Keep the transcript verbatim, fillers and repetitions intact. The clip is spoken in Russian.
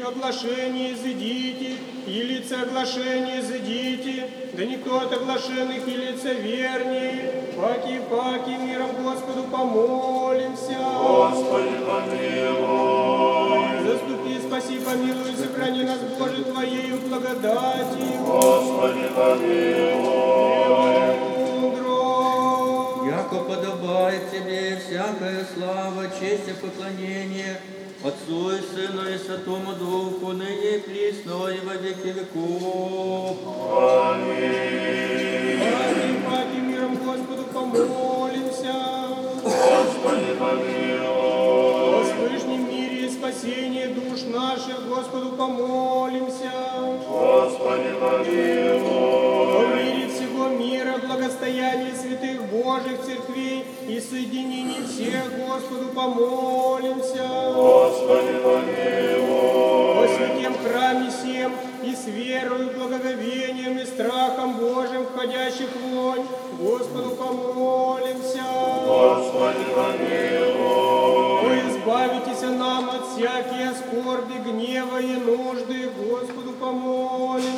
оглашение изыдите, и лица оглашение изыдите, да никто от оглашенных и лицевернее, паки, паки, миром Господу помолимся. Господи, помилуй. Заступи, спаси, помилуй, сохрани нас, Боже, Твоею благодатью. Господи, помилуй. Яко подобает Тебе всякая слава, честь и поклонение Отцу и Сыну и Святому Духу, ныне и присно и во веки веков. Аминь. Паки, паки, миром Господу помолимся. Господи, помилуй. О Всевышнем мире и спасении душ наших Господу помолимся. Господи, помилуй. О мире всего мира, благостоянии святых Божьих церквей и соединении всех Господу помолимся. Господи, помилуй. О святем храме сем и с верою, благоговением и страхом Божьим, входящих в вонь, Господу помолимся. Господи, помилуй. О, избавитесь нам от всякие скорби, гнева и нужды, Господу помолимся.